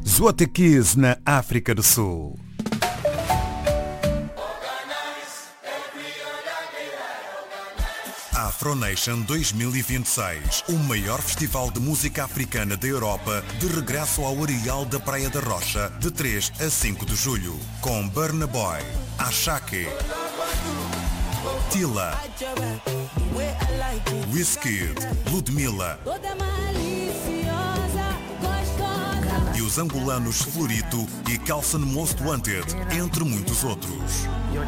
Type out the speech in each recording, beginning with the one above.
Zoatequis, na África do Sul. Afronation 2026, o maior festival de música africana da Europa, de regresso ao Areal da Praia da Rocha, de 3 a 5 de julho, com Burna Boy, Ashake, Tila, Wizkid, Ludmilla e os angolanos Florito e Kelson Most Wanted, entre muitos outros.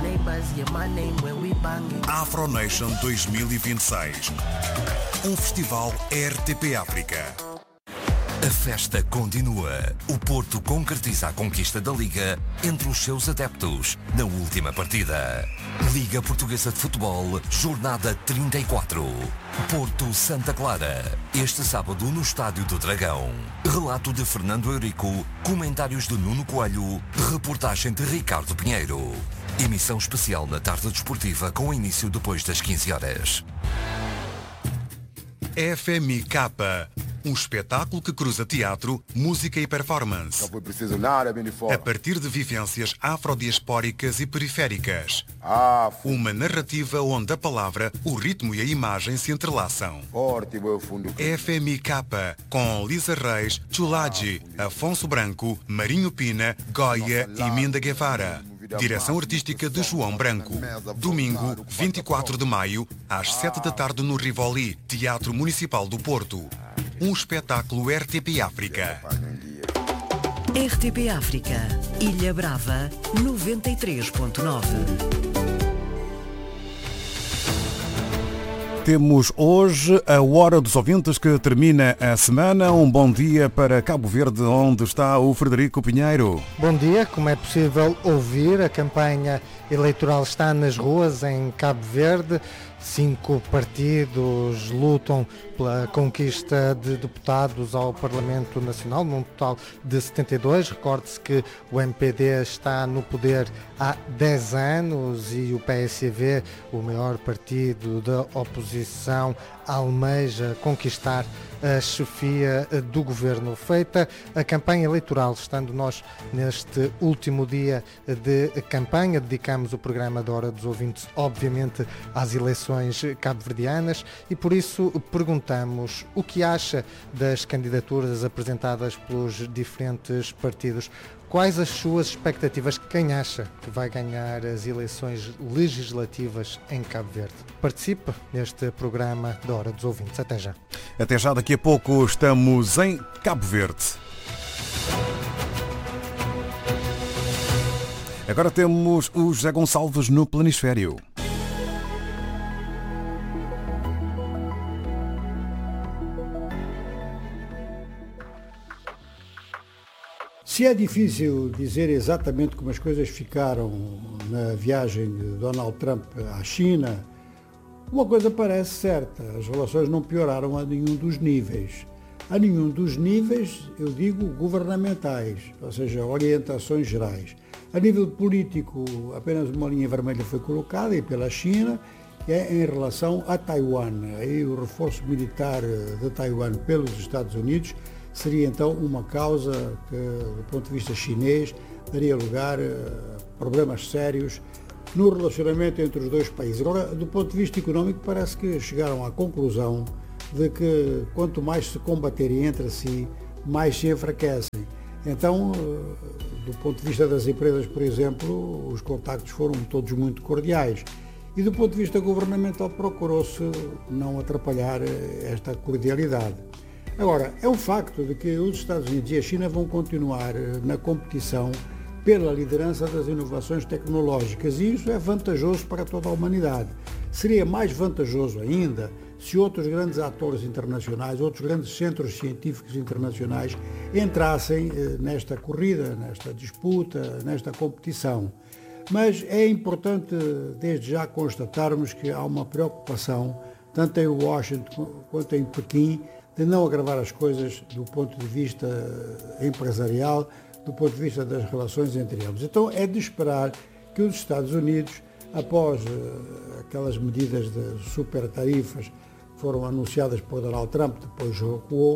Afronation 2026, um festival RTP África. A festa continua. O Porto concretiza a conquista da Liga entre os seus adeptos na última partida. Liga Portuguesa de Futebol, jornada 34. Porto Santa Clara. Este sábado no Estádio do Dragão. Relato de Fernando Eurico, comentários de Nuno Coelho, reportagem de Ricardo Pinheiro. Emissão especial na tarde desportiva com início depois das 15 horas. FMK, um espetáculo que cruza teatro, música e performance. Não foi preciso nada, bem de fora. A partir de vivências afrodiaspóricas e periféricas. Uma narrativa onde a palavra, o ritmo e a imagem se entrelaçam. Forte, meu fundo. FMK, com Lisa Reis, Chulaji, Afonso Branco, Marinho Pina, Goya e Minda Guevara. Direção artística de João Branco. Domingo, 24 de maio, às 7 da tarde no Rivoli, Teatro Municipal do Porto. Um espetáculo RTP África. RTP África, Ilha Brava, 93.9. Temos hoje a Hora dos Ouvintes que termina a semana. Um bom dia para Cabo Verde, onde está o Frederico Pinheiro. Bom dia. Como é possível ouvir, a campanha eleitoral está nas ruas em Cabo Verde. 5 partidos lutam pela conquista de deputados ao Parlamento Nacional, num total de 72. Recorde-se que o MPD está no poder há 10 anos e o PSV, o maior partido da oposição, almeja conquistar a chefia do governo. Feita a campanha eleitoral, estando nós neste último dia de campanha, dedicamos o programa da Hora dos Ouvintes, obviamente, às eleições cabo-verdianas e por isso perguntamos o que acha das candidaturas apresentadas pelos diferentes partidos. Quais as suas expectativas? Quem acha que vai ganhar as eleições legislativas em Cabo Verde? Participe neste programa da Hora dos Ouvintes. Até já. Até já, daqui a pouco estamos em Cabo Verde. Agora temos o José Gonçalves no Planisfério. Se é difícil dizer exatamente como as coisas ficaram na viagem de Donald Trump à China, uma coisa parece certa: as relações não pioraram a nenhum dos níveis. A nenhum dos níveis, eu digo, governamentais, ou seja, orientações gerais. A nível político, apenas uma linha vermelha foi colocada, e pela China, é em relação a Taiwan. Aí o reforço militar de Taiwan pelos Estados Unidos seria então uma causa que, do ponto de vista chinês, daria lugar a problemas sérios no relacionamento entre os dois países. Agora, do ponto de vista económico, parece que chegaram à conclusão de que quanto mais se combaterem entre si, mais se enfraquecem. Então, do ponto de vista das empresas, por exemplo, os contactos foram todos muito cordiais. E do ponto de vista governamental, procurou-se não atrapalhar esta cordialidade. Agora, é um facto de que os Estados Unidos e a China vão continuar na competição pela liderança das inovações tecnológicas e isso é vantajoso para toda a humanidade. Seria mais vantajoso ainda se outros grandes atores internacionais, outros grandes centros científicos internacionais entrassem nesta corrida, nesta disputa, nesta competição. Mas é importante desde já constatarmos que há uma preocupação, tanto em Washington quanto em Pequim, de não agravar as coisas do ponto de vista empresarial, do ponto de vista das relações entre eles. Então é de esperar que os Estados Unidos, após aquelas medidas de super tarifas que foram anunciadas por Donald Trump, depois recuou,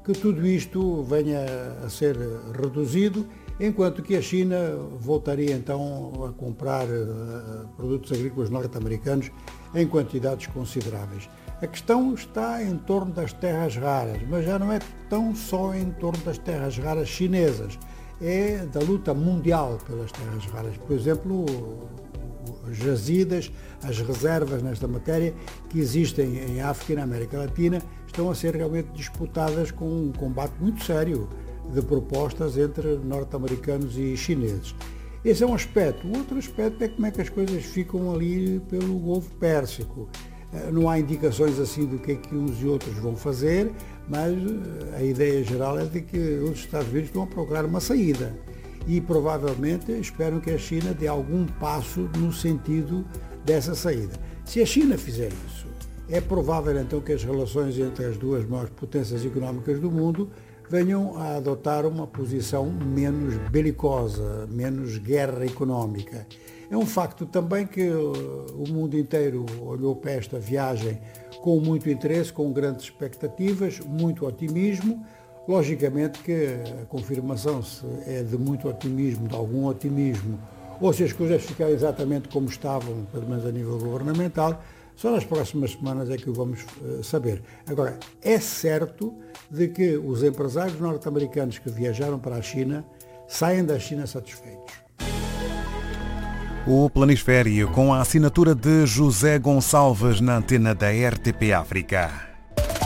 que tudo isto venha a ser reduzido, enquanto que a China voltaria então a comprar produtos agrícolas norte-americanos em quantidades consideráveis. A questão está em torno das terras raras, mas já não é tão só em torno das terras raras chinesas, é da luta mundial pelas terras raras. Por exemplo, as jazidas, as reservas nesta matéria que existem em África e na América Latina estão a ser realmente disputadas com um combate muito sério de propostas entre norte-americanos e chineses. Esse é um aspecto. O outro aspecto é como é que as coisas ficam ali pelo Golfo Pérsico. Não há indicações assim do que é que uns e outros vão fazer, mas a ideia geral é de que os Estados Unidos estão a procurar uma saída e provavelmente esperam que a China dê algum passo no sentido dessa saída. Se a China fizer isso, é provável então que as relações entre as duas maiores potências económicas do mundo venham a adotar uma posição menos belicosa, menos guerra económica. É um facto também que o mundo inteiro olhou para esta viagem com muito interesse, com grandes expectativas, muito otimismo. Logicamente que a confirmação se é de muito otimismo, de algum otimismo, ou se as coisas ficarem exatamente como estavam, pelo menos a nível governamental, só nas próximas semanas é que o vamos saber. Agora, é certo de que os empresários norte-americanos que viajaram para a China saem da China satisfeitos. O Planisfério com a assinatura de José Gonçalves na antena da RTP África.